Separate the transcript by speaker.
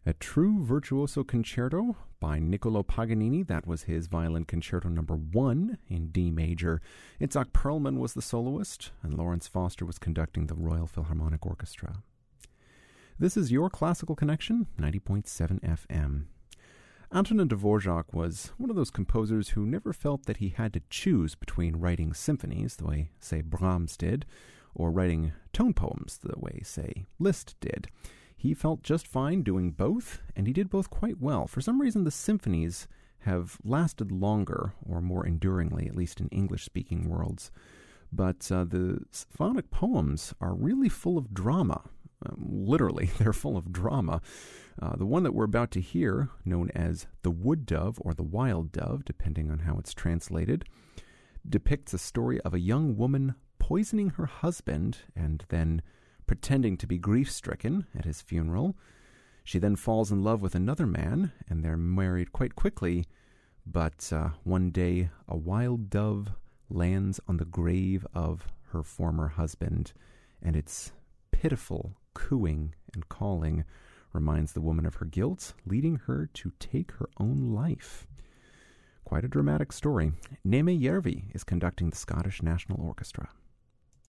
Speaker 1: A true virtuoso concerto by Niccolo Paganini. That was his violin concerto number 1 in D major. Itzhak Perlman was the soloist, and Lawrence Foster was conducting the Royal Philharmonic Orchestra. This is your Classical Connection, 90.7 FM. Antonin Dvorak was one of those composers who never felt that he had to choose between writing symphonies, the way, say, Brahms did, or writing tone poems, the way, say, Liszt did. He felt just fine doing both, and he did both quite well. For some reason, the symphonies have lasted longer, or more enduringly, at least in English-speaking worlds. But the symphonic poems are really full of drama. Literally, they're full of drama. The one that we're about to hear, known as The Wood Dove or The Wild Dove, depending on how it's translated, depicts a story of a young woman poisoning her husband and then pretending to be grief-stricken at his funeral. She then falls in love with another man, and they're married quite quickly. But one day, a wild dove lands on the grave of her former husband, and its pitiful cooing and calling reminds the woman of her guilt, leading her to take her own life. Quite a dramatic story. Neme Järvi is conducting the Scottish National Orchestra.